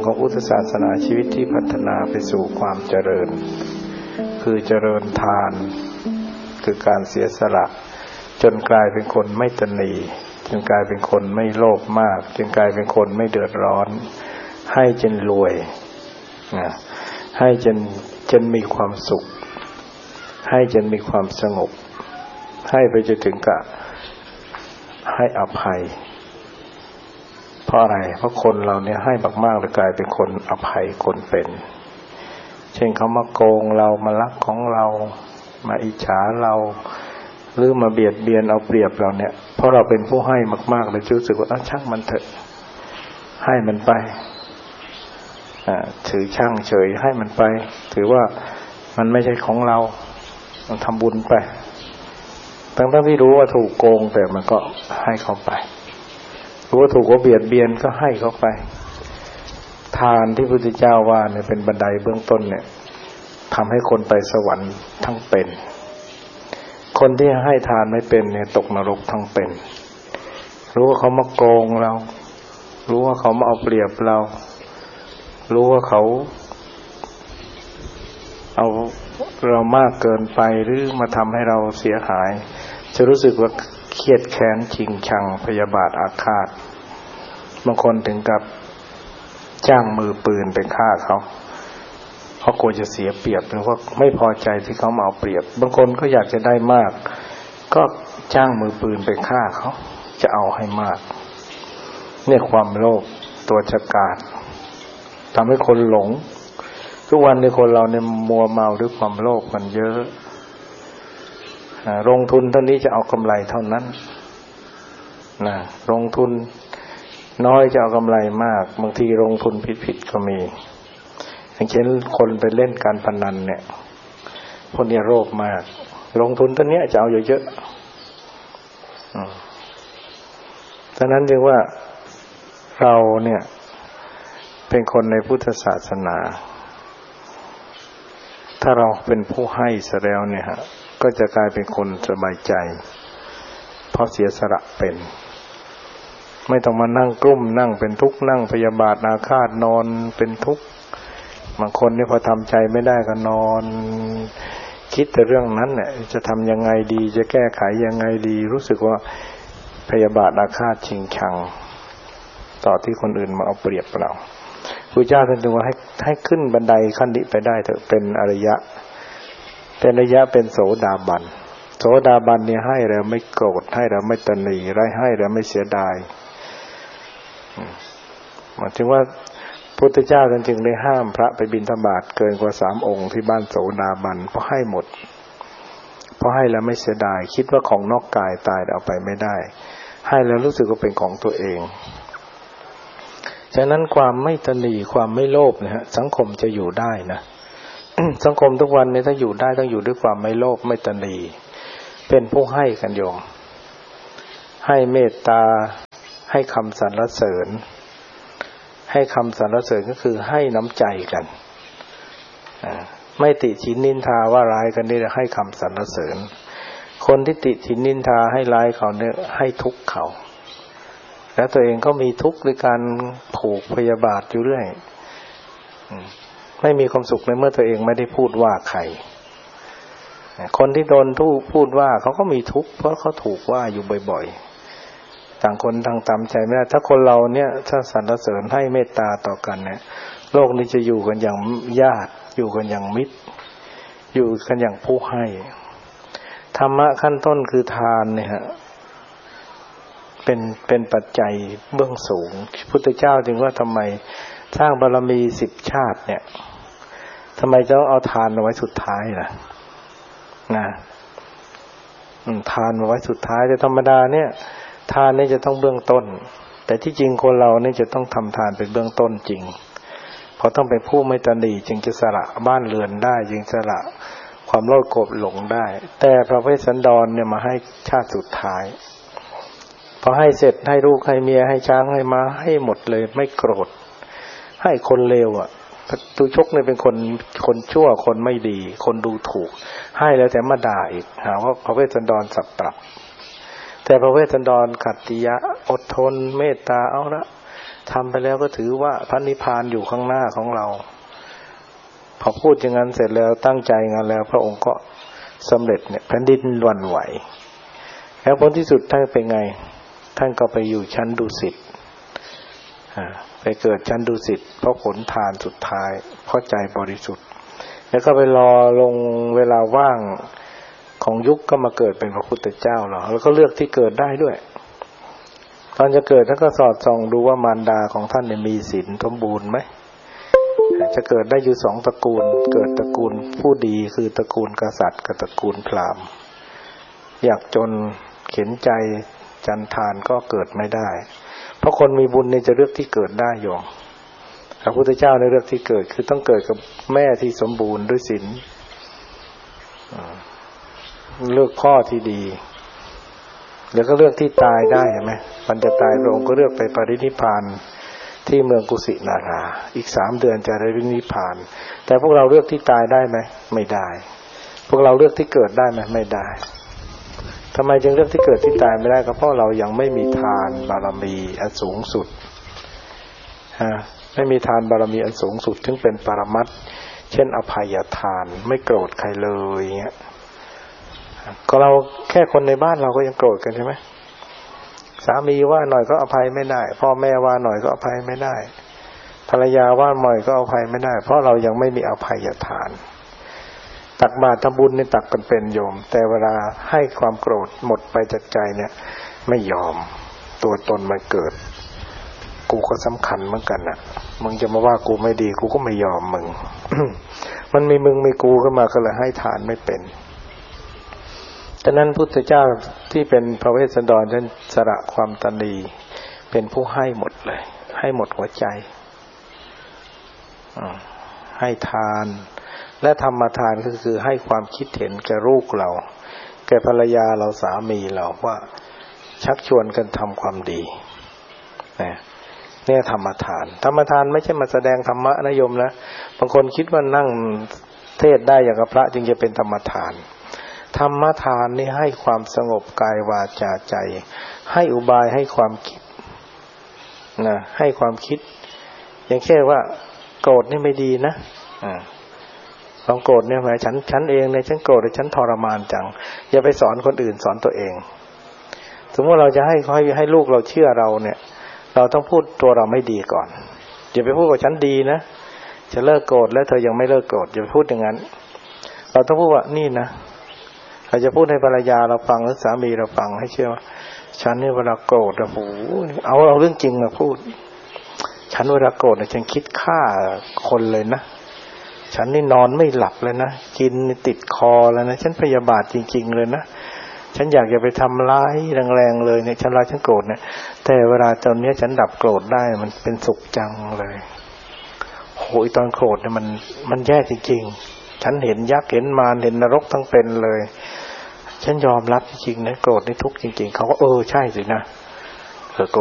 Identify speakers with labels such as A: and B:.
A: ของพุทธศาสนาชีวิตที่พัฒนาไปสู่ความเจริญคือเจริญทานคือการเสียสละจนกลายเป็นคนไม่ตนีจนกลายเป็นคนไม่โลภมากจนกลายเป็นคนไม่เดือดร้อนให้จนรวยนะให้จนมีความสุขให้จนมีความสงบให้ไปจนถึงกับให้อภัยเพราะอะไรเพราะคนเราเนี่ยให้มากๆเลยกลายเป็นคนอภัยคนเป็นเช่นเขามาโกงเรามาลักของเรามาอิจฉาเราหรือมาเบียดเบียนเอาเปรียบเราเนี่ยเพราะเราเป็นผู้ให้มากๆเลยรู้สึกว่าช่างมันเถอะให้มันไปถือช่างเฉยให้มันไปถือว่ามันไม่ใช่ของเรามันทำบุญไปทั้งที่รู้ว่าถูกโกงแต่มันก็ให้เขาไปรู้ว่าถูกเขาเบียดเบียนก็ให้เขาไปทานที่พระพุทธเจ้าว่าเนี่ยเป็นบันไดเบื้องต้นเนี่ยทำให้คนไปสวรรค์ทั้งเป็นคนที่ให้ทานไม่เป็นเนี่ยตกนรกทั้งเป็นรู้ว่าเขามาโกงเรารู้ว่าเขามาเอาเปรียบเรารู้ว่าเขาเอาเรามากเกินไปหรือมาทำให้เราเสียหายจะรู้สึกว่าเครียดแค้นชิงชังพยาบาทอาฆาตบางคนถึงกับจ้างมือปืนไปฆ่าเขาเพราะกลัวจะเสียเปรียบหรือว่าไม่พอใจที่เขามาเอาเปรียบบางคนก็อยากจะได้มากก็จ้างมือปืนไปฆ่าเขาจะเอาให้มากเนี่ยความโลภตัวฉกาจทำให้คนหลงทุกวันในคนเราเนี่ยมัวเมาด้วยความโลภกันเยอะลงทุนเท่านี้จะเอากำไรเท่านั้นนะลงทุนน้อยจะเอากำไรมากบางทีลงทุนผิดก็มีอย่างเช่นคนไปเล่นการพนันเนี่ยพวกนี้โลภมากลงทุนเท่านี้จะเอาเยอะๆฉะนั้นจึงว่าเราเนี่ยเป็นคนในพุทธศาสนาถ้าเราเป็นผู้ให้ซะแล้วเนี่ยฮะก็จะกลายเป็นคนสบายใจเพราะเสียสละเป็นไม่ต้องมานั่งกลุ้มนั่งเป็นทุกข์นั่งพยาบาทอาฆาตนอนเป็นทุกข์บางคนเนี่ยพอทำใจไม่ได้ก็นอนคิดแต่เรื่องนั้นเนี่ยจะทำยังไงดีจะแก้ไขยังไงดีรู้สึกว่าพยาบาทอาฆาตชิงชังต่อที่คนอื่นมาเอาเปรียบเราพระเจ้าท่านจึงว่าให้ขึ้นบันไดขั้นนี้ไปได้เถอะเป็นอริยะเป็นอริยะเป็นโสดาบันโสดาบันเนี่ยให้แล้วไม่โกรธให้แล้วไม่ตนีให้แล้วไม่เสียดายหมายถึงว่าพุทธเจ้าท่านจึงได้ห้ามพระไปบิณฑบาตเกินกว่า3 องค์ที่บ้านโสดาบันเพราะให้หมดเพราะให้แล้วไม่เสียดายคิดว่าของนอกกายตายเอาไปไม่ได้ให้แล้วรู้สึกว่าเป็นของตัวเองฉะนั้นความไม่ตนีความไม่โลภเนี่ยสังคมจะอยู่ได้นะ สังคมทุกวันนี้ถ้าอยู่ได้ต้องอยู่ด้วยความไม่โลภไม่ตนีเป็นผู้ให้กันโยมให้เมตตาให้คำสรรเสริญให้คำสรรเสริญก็คือให้น้ำใจกันไม่ติฉินนินทาว่าร้ายกันนี่ให้คำสรรเสริญคนที่ติฉินนินทาให้ร้ายเขาเนี่ยให้ทุกข์เขาแล้วตัวเองก็มีทุกข์ด้วยการผูกพยาบาทอยู่เรื่อยไม่มีความสุขในเมื่อตัวเองไม่ได้พูดว่าใครคนที่โดนพูดว่าเขาก็มีทุกข์เพราะเขาถูกว่าอยู่บ่อยๆต่างคนต่างตามใจไม่ได้ถ้าคนเราเนี่ยถ้าสรรเสริญให้เมตตาต่อกันเนี่ยโลกนี้จะอยู่กันอย่างญาติอยู่กันอย่างมิตรอยู่กันอย่างผู้ให้ธรรมะขั้นต้นคือทานเนี่ยฮะเป็นปัจจัยเบื้องสูงพุทธเจ้าจึงว่าทำไมสร้างบารมี10 ชาติเนี่ยทำไมต้องเอาทานเอาไว้สุดท้ายล่ะนะทานเอาไว้สุดท้ายแต่ธรรมดาเนี่ยทานนี่จะต้องเบื้องต้นแต่ที่จริงคนเราเนี่ยจะต้องทำทานเป็นเบื้องต้นจริงเพราะต้องเป็นผู้ไม่ตนีจึงจะสละบ้านเรือนได้จึงสละความโลภโกรธหลงได้แต่พระเวสสันดรเนี่ยมาให้ชาติสุดท้ายพอให้เสร็จให้ลูกให้เมียให้ช้างให้ม้าให้หมดเลยไม่โกรธให้คนเลวอ่ะตุชกเนี่ยเป็นคนชั่วคนไม่ดีคนดูถูกให้แล้วแต่มาด่าอีกหาว่าพระเวสสันดรสับปรับแต่พระเวสสันดรขัตติยะอดทนเมตตาเอาละทำไปแล้วก็ถือว่าพระนิพพานอยู่ข้างหน้าของเราพอพูดอย่างนั้นเสร็จแล้วตั้งใจงานแล้วพระองค์ก็สำเร็จเนี่ยแผ่นดินหวั่นไหวแล้วผลที่สุดท่านเป็นไงท่านก็ไปอยู่ชั้นดุสิตไปเกิดชั้นดุสิตเพราะผลทานสุดท้ายเพราะใจบริสุทธิ์แล้วก็ไปรอลงเวลาว่างของยุคก็มาเกิดเป็นพระพุทธเจ้าหรอแล้วก็เลือกที่เกิดได้ด้วยตอนจะเกิดท่านก็สอดส่องดูว่ามารดาของท่านเนี่ยมีศีลสมบูรณ์ไหมจะเกิดได้อยู่2ตระกูลเกิดตระกูลผู้ดีคือตระกูลกษัตริย์กับตระกูลพราหมณ์อยากจนเข็นใจจันทานก็เกิดไม่ได้เพราะคนมีบุญเนี่ยจะเลือกที่เกิดได้โยมพระพุทธเจ้าในเลือกที่เกิดคือต้องเกิดกับแม่ที่สมบูรณ์ด้วยศีลเลือกพ่อที่ดีแล้วก็เลือกที่ตายได้เห็นไหมมันจะตายพระองค์ก็เลือกไปปรินิพพานที่เมืองกุสินาราอีก3 เดือนจะได้ปรินิพพานแต่พวกเราเลือกที่ตายได้ไหมไม่ได้พวกเราเลือกที่เกิดได้ไหมไม่ได้ทำไมจึงเลือกที่เกิดที่ตายไม่ได้ก็เพราะเรายังไม่มีทานบารมีอันสูงสุดไม่มีทานบารมีอันสูงสุดถึงเป็นปรมัตถ์เช่นอภัยทานไม่โกรธใครเลยเงี้ยก็เราแค่คนในบ้านเราก็ยังโกรธกันใช่ไหมสามีว่าหน่อยก็อภัยไม่ได้พ่อแม่ว่าหน่อยก็อภัยไม่ได้ภรรยาว่าหน่อยก็อภัยไม่ได้เพราะเรายังไม่มีอภัยทานตักบาตรทำบุญนี่ตักกันเป็นโยมแต่เวลาให้ความโกรธหมดไปจากใจเนี่ยไม่ยอมตัวตนมันเกิดกูก็สำคัญเหมือนกันน่ะมึงจะมาว่ากูไม่ดีกูก็ไม่ยอมมึง มันมีมึงมีกูขึ้นมาก็เลยให้ทานไม่เป็นฉะนั้นพุทธเจ้าที่เป็นพระเวสสันดรท่านสละความตนีเป็นผู้ให้หมดเลยให้หมดหัวใจให้ทานและธรรมทานก็คือให้ความคิดเห็นแก่ลูกเราแก่ภรรยาเราสามีเราว่าชักชวนกันทำความดีเนี่ยธรรมทานธรรมทานไม่ใช่มาแสดงธรรมะนะโยมนะบางคนคิดว่านั่งเทศได้อย่างกับพระจึงจะเป็นธรรมทานธรรมทานนี่ให้ความสงบกายวาจาใจให้อุบายให้ความคิดนะให้ความคิดอย่างเช่นว่าโกรธนี่ไม่ดีนะความโกรธเนี่ยหมายฉันเองเนี่ยฉันโกรธแต่ฉันทรมานจังอย่าไปสอนคนอื่นสอนตัวเองสมมติเราจะให้ลูกเราเชื่อเราเนี่ยเราต้องพูดตัวเราไม่ดีก่อนอย่าไปพูดว่าฉันดีนะจะเลิกโกรธแล้วเธอยังไม่เลิกโกรธอย่าไปพูดอย่างนั้นเราต้องพูดว่านี่นะเราจะพูดให้ภรรยาเราฟังหรือสามีเราฟังให้เชื่อว่าฉันเนี่ยเวลาโกรธโอ้โหเอาเรื่องจริงมาพูดฉันเวลาโกรธเนี่ยฉันคิดฆ่าคนเลยนะฉันนี่นอนไม่หลับเลยนะกินติดคอแล้วนะฉันพยาบาทจริงๆเลยนะฉันอยากจะไปทำร้ายแรงๆเลยเนี่ยฉันโกรธเนี่ยแต่เวลาตอนนี้ฉันดับโกรธได้มันเป็นสุขจังเลยโหยตอนโกรธเนี่ยมันแย่จริงๆฉันเห็นยักษ์เห็นมารเห็นนรกทั้งเป็นเลยฉันยอมรับจริงๆนะโกรธนี่ทุกข์จริงๆเขาก็ใช่สินะโกรธ